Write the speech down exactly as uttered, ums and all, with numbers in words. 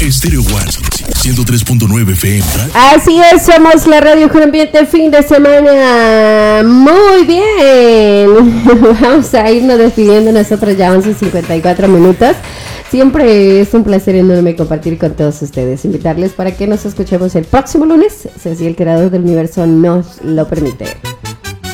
Estéreo One, ciento tres punto nueve F M. Así es, somos la radio con ambiente fin de semana. Muy bien. Vamos a irnos despidiendo nosotros ya once cincuenta y cuatro minutos. Siempre es un placer enorme compartir con todos ustedes. Invitarles para que nos escuchemos el próximo lunes, si el creador del universo nos lo permite.